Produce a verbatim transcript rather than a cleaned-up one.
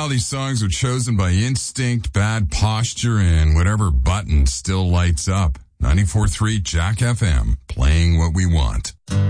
these songs were chosen by instinct, bad posture, and whatever button still lights up. ninety-four point three Jack F M, playing what we want.